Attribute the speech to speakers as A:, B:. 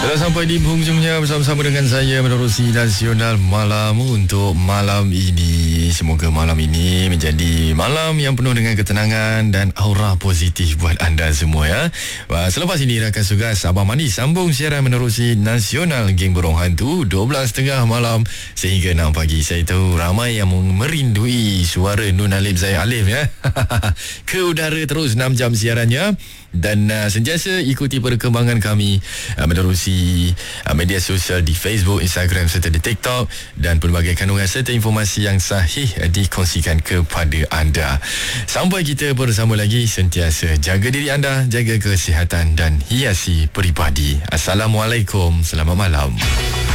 A: Telah sampai di penghujungnya bersama-sama dengan saya menerusi nasional malam untuk malam ini. Semoga malam ini menjadi malam yang penuh dengan ketenangan dan aura positif buat anda semua ya. Selepas ini rakan sugas Abang Mandi sambung siaran menerusi nasional Geng Burung Hantu 12.30 malam sehingga 6 pagi. Saya tahu ramai yang merindui suara Nun Alif Zahir Alif ya. Ke udara terus 6 jam siarannya. Dan sentiasa ikuti perkembangan kami menerusi media sosial di Facebook, Instagram serta di TikTok, dan pelbagai kandungan serta informasi yang sahih dikongsikan kepada anda. Sampai kita bersama lagi, sentiasa jaga diri anda, jaga kesihatan dan hiasi peribadi. Assalamualaikum, selamat malam.